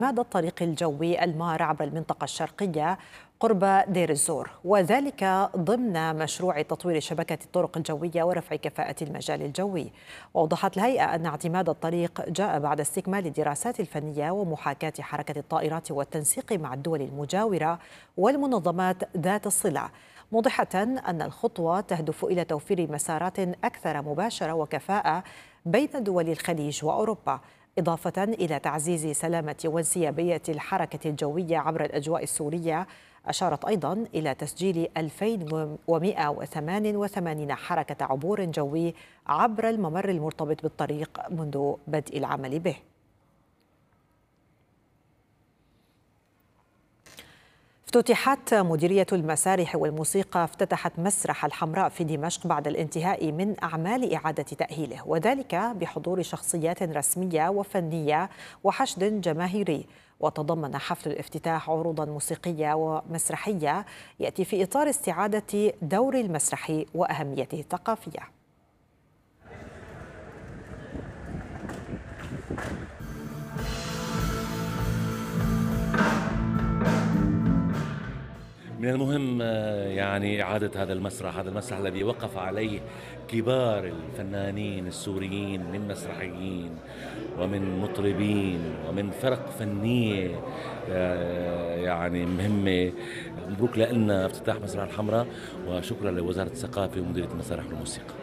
اعتماد الطريق الجوي المار عبر المنطقة الشرقية قرب دير الزور، وذلك ضمن مشروع تطوير شبكة الطرق الجوية ورفع كفاءة المجال الجوي. وأوضحت الهيئة أن اعتماد الطريق جاء بعد استكمال الدراسات الفنية ومحاكاة حركة الطائرات والتنسيق مع الدول المجاورة والمنظمات ذات الصلة، موضحة أن الخطوة تهدف إلى توفير مسارات أكثر مباشرة وكفاءة بين دول الخليج وأوروبا، إضافة إلى تعزيز سلامة وانسيابية الحركة الجوية عبر الأجواء السورية. أشارت أيضا إلى تسجيل 2188 حركة عبور جوي عبر الممر المرتبط بالطريق منذ بدء العمل به. افتتحت مديرية المسارح والموسيقى افتتحت مسرح الحمراء في دمشق بعد الانتهاء من أعمال إعادة تأهيله، وذلك بحضور شخصيات رسمية وفنية وحشد جماهيري. وتضمن حفل الافتتاح عروضا موسيقية ومسرحية يأتي في إطار استعادة دور المسرح وأهميته الثقافية. من المهم يعني إعادة هذا المسرح الذي وقف عليه كبار الفنانين السوريين من مسرحيين ومن مطربين ومن فرق فنية يعني مهمة. مبروك لنا افتتاح مسرح الحمراء، وشكرا لوزارة الثقافة ومديرية المسارح والموسيقى.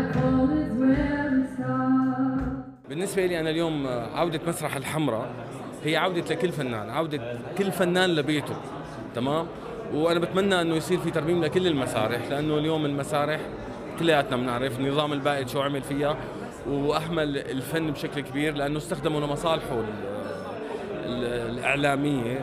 بالنسبة لي أنا اليوم عودة مسرح الحمراء هي عودة لكل فنان، عودة كل فنان لبيته، تمام؟ وأنا بتمنى أنه يصير في ترميم لكل المسارح، لأنه اليوم المسارح كلياتنا بنعرف نظام البائد شو عمل فيها وأهمل الفن بشكل كبير لأنه استخدموا لمصالحه الإعلامية.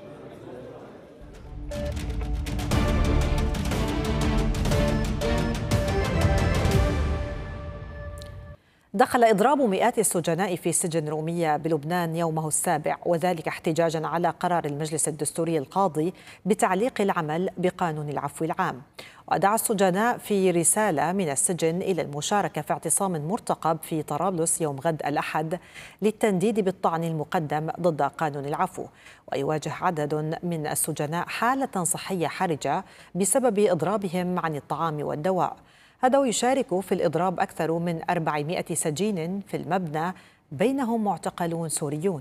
دخل إضراب مئات السجناء في سجن رومية بلبنان يومه السابع، وذلك احتجاجا على قرار المجلس الدستوري القاضي بتعليق العمل بقانون العفو العام. ودعا السجناء في رسالة من السجن إلى المشاركة في اعتصام مرتقب في طرابلس يوم غد الأحد للتنديد بالطعن المقدم ضد قانون العفو. ويواجه عدد من السجناء حالة صحية حرجة بسبب إضرابهم عن الطعام والدواء. هذا ويشارك في الإضراب أكثر من 400 سجين في المبنى، بينهم معتقلون سوريون.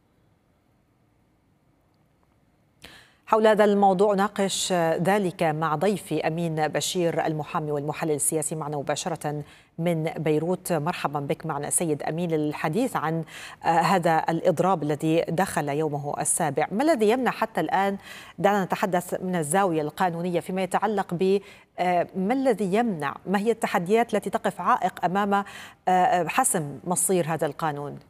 حول هذا الموضوع ناقش ذلك مع ضيفي أمين بشير المحامي والمحلل السياسي معنا مباشرة من بيروت. مرحبا بك معنا سيد أمين للحديث عن هذا الإضراب الذي دخل يومه السابع. ما الذي يمنع حتى الآن، دعنا نتحدث من الزاوية القانونية فيما يتعلق ب ما الذي يمنع، ما هي التحديات التي تقف عائق أمام حسم مصير هذا القانون؟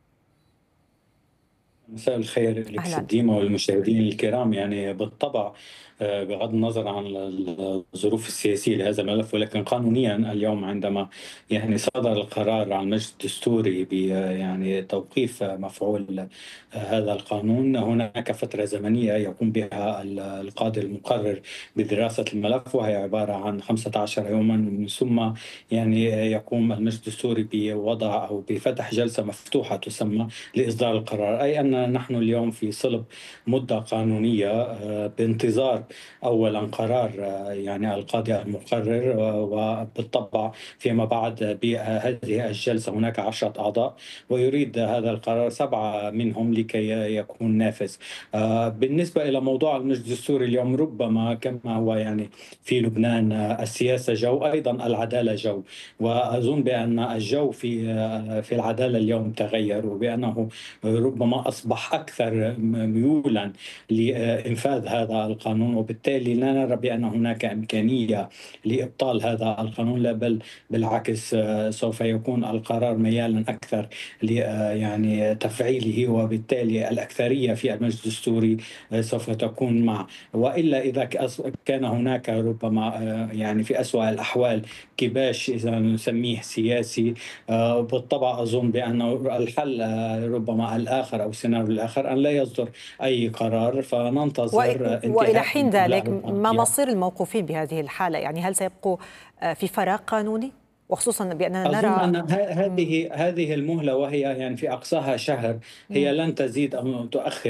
مساء الخير لك سديمة والمشاهدين الكرام. يعني بالطبع بغض النظر عن الظروف السياسية لهذا الملف، ولكن قانونيا اليوم عندما يعني صدر القرار عن المجلس الدستوري ب يعني توقيف مفعول هذا القانون، هناك فترة زمنية يقوم بها القاضي المقرر بدراسة الملف، وهي عبارة عن 15 يوما، من ثم يعني يقوم المجلس الدستوري بوضع أو بفتح جلسة مفتوحة تسمى لإصدار القرار. أي أن نحن اليوم في صلب مدة قانونية بانتظار أولا قرار يعني القاضي المقرر، وبالطبع فيما بعد بهذه الجلسة هناك 10 أعضاء ويريد هذا القرار 7 منهم لكي يكون نافذ. بالنسبة إلى موضوع المجلس الدستوري اليوم، ربما كما هو يعني في لبنان السياسة جو، أيضا العدالة جو، وأظن بأن الجو في العدالة اليوم تغير، وبأنه ربما أصبح أكثر ميولا لإنفاذ هذا القانون، وبالتالي لا نرى بأن هناك إمكانية لإبطال هذا القانون، لا بل بالعكس سوف يكون القرار ميالا أكثر يعني تفعيله، وبالتالي الأكثرية في المجلس الدستوري سوف تكون مع. وإلا إذا كان هناك ربما يعني في أسوأ الأحوال كباش إذا نسميه سياسي، بالطبع أظن بأن الحل ربما الآخر أو السيناريو الآخر أن لا يصدر أي قرار، فننتظر وإلى حين ذلك ما مصير الموقوفين بهذه الحالة؟ يعني هل سيبقوا في فراغ قانوني؟ وخصوصا بأننا أظن نرى أن هذه المهلة، وهي يعني في أقصاها شهر، هي لن تزيد أو تؤخر